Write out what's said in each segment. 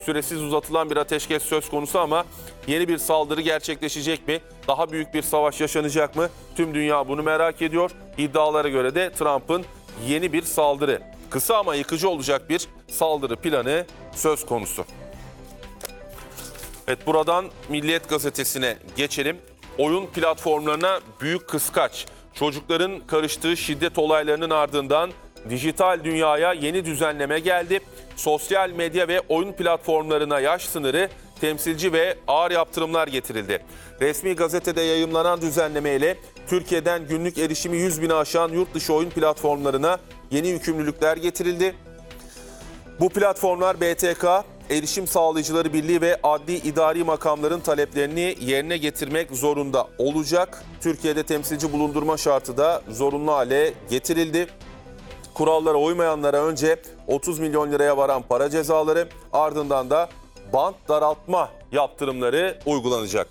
süresiz uzatılan bir ateşkes söz konusu ama yeni bir saldırı gerçekleşecek mi? Daha büyük bir savaş yaşanacak mı? Tüm dünya bunu merak ediyor. İddialara göre de Trump'ın yeni bir saldırı, kısa ama yıkıcı olacak bir saldırı planı söz konusu. Evet, buradan Milliyet Gazetesi'ne geçelim. Oyun platformlarına büyük kıskaç. Çocukların karıştığı şiddet olaylarının ardından dijital dünyaya yeni düzenleme geldi. Sosyal medya ve oyun platformlarına yaş sınırı, temsilci ve ağır yaptırımlar getirildi. Resmi gazetede yayımlanan düzenlemeyle Türkiye'den günlük erişimi 100 bini aşan yurt dışı oyun platformlarına yeni yükümlülükler getirildi. Bu platformlar BTK, Erişim Sağlayıcıları Birliği ve adli idari makamların taleplerini yerine getirmek zorunda olacak. Türkiye'de temsilci bulundurma şartı da zorunlu hale getirildi. Kurallara uymayanlara önce 30 milyon liraya varan para cezaları, ardından da bant daraltma yaptırımları uygulanacak.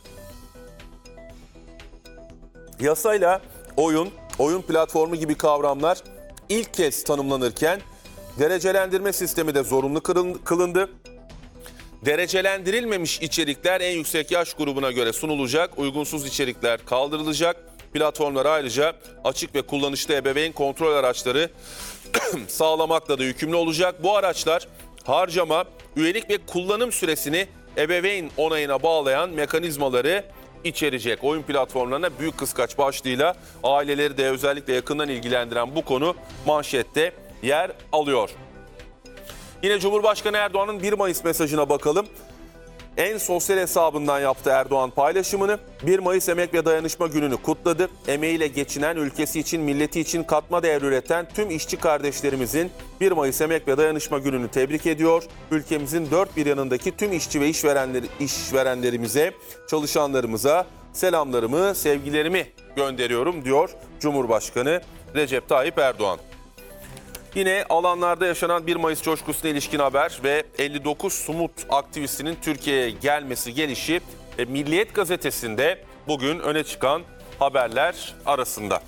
Yasayla oyun platformu gibi kavramlar ilk kez tanımlanırken derecelendirme sistemi de zorunlu kılındı. Derecelendirilmemiş içerikler en yüksek yaş grubuna göre sunulacak, uygunsuz içerikler kaldırılacak. Platformlar ayrıca açık ve kullanışlı ebeveyn kontrol araçları sağlamakla da yükümlü olacak. Bu araçlar harcama, üyelik ve kullanım süresini ebeveyn onayına bağlayan mekanizmaları içerecek. Oyun platformlarına büyük kıskaç başlığıyla aileleri de özellikle yakından ilgilendiren bu konu manşette yer alıyor. Yine Cumhurbaşkanı Erdoğan'ın 1 Mayıs mesajına bakalım. En sosyal hesabından yaptı Erdoğan paylaşımını. 1 Mayıs Emek ve Dayanışma Günü'nü kutladı. Emeğiyle geçinen, ülkesi için, milleti için katma değer üreten tüm işçi kardeşlerimizin 1 Mayıs Emek ve Dayanışma Günü'nü tebrik ediyor. Ülkemizin dört bir yanındaki tüm işçi ve işverenlerimize, çalışanlarımıza selamlarımı, sevgilerimi gönderiyorum diyor Cumhurbaşkanı Recep Tayyip Erdoğan. Yine alanlarda yaşanan 1 Mayıs coşkusuna ilişkin haber ve 59 Sumut aktivistinin Türkiye'ye gelişi Milliyet Gazetesi'nde bugün öne çıkan haberler arasında.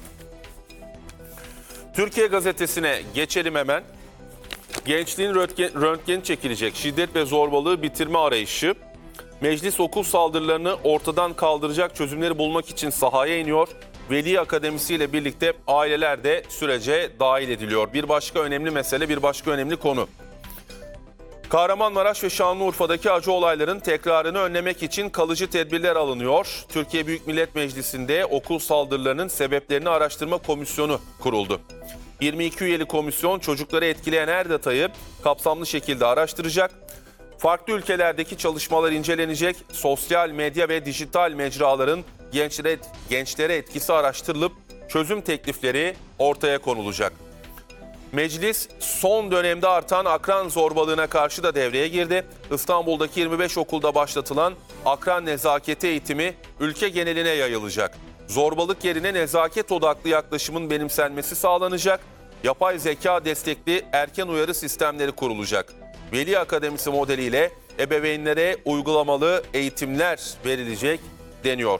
Türkiye Gazetesi'ne geçelim hemen. Gençliğin röntgeni çekilecek, şiddet ve zorbalığı bitirme arayışı. Meclis okul saldırılarını ortadan kaldıracak çözümleri bulmak için sahaya iniyor. Veli Akademisi ile birlikte aileler de sürece dahil ediliyor. Bir başka önemli mesele, bir başka önemli konu. Kahramanmaraş ve Şanlıurfa'daki acı olayların tekrarını önlemek için kalıcı tedbirler alınıyor. Türkiye Büyük Millet Meclisi'nde okul saldırılarının sebeplerini araştırma komisyonu kuruldu. 22 üyeli komisyon çocukları etkileyen her detayı kapsamlı şekilde araştıracak. Farklı ülkelerdeki çalışmalar incelenecek. Sosyal medya ve dijital mecraların gençlere etkisi araştırılıp çözüm teklifleri ortaya konulacak. Meclis son dönemde artan akran zorbalığına karşı da devreye girdi. İstanbul'daki 25 okulda başlatılan akran nezaketi eğitimi ülke geneline yayılacak. Zorbalık yerine nezaket odaklı yaklaşımın benimsenmesi sağlanacak. Yapay zeka destekli erken uyarı sistemleri kurulacak. Veli Akademisi modeliyle ebeveynlere uygulamalı eğitimler verilecek deniyor.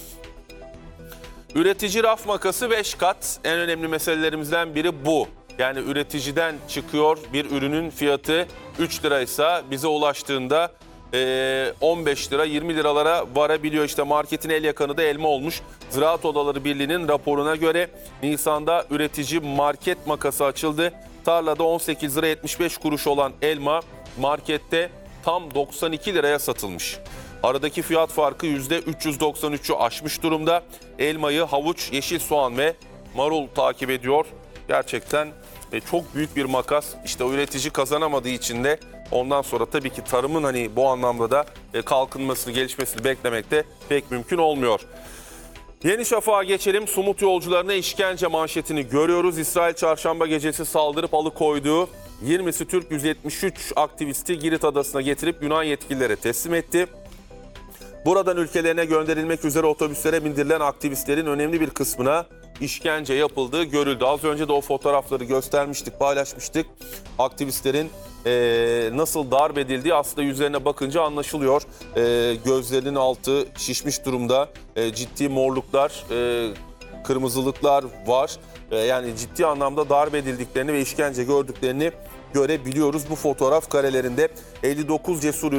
Üretici raf makası 5 kat. En önemli meselelerimizden biri bu. Yani üreticiden çıkıyor bir ürünün fiyatı 3 liraysa bize ulaştığında 15 lira 20 liralara varabiliyor. İşte marketin el yakanı da elma olmuş. Ziraat Odaları Birliği'nin raporuna göre Nisan'da üretici market makası açıldı. Tarlada 18 lira 75 kuruş olan elma markette tam 92 liraya satılmış. Aradaki fiyat farkı %393'ü aşmış durumda. Elmayı, havuç, yeşil soğan ve marul takip ediyor. Gerçekten çok büyük bir makas. İşte üretici kazanamadığı için de ondan sonra tabii ki tarımın bu anlamda da kalkınmasını, gelişmesini beklemek de pek mümkün olmuyor. Yeni Şafak'a geçelim. Sumut yolcularına işkence manşetini görüyoruz. İsrail çarşamba gecesi saldırıp alıkoyduğu 20'si Türk 173 aktivisti Girit Adası'na getirip Yunan yetkililere teslim etti. Buradan ülkelerine gönderilmek üzere otobüslere bindirilen aktivistlerin önemli bir kısmına işkence yapıldığı görüldü. Az önce de o fotoğrafları göstermiştik, paylaşmıştık. Aktivistlerin nasıl darp edildiği aslında yüzlerine bakınca anlaşılıyor. Gözlerinin altı şişmiş durumda, ciddi morluklar, kırmızılıklar var. Yani ciddi anlamda darp edildiklerini ve işkence gördüklerini görebiliyoruz. Bu fotoğraf karelerinde 59 cesur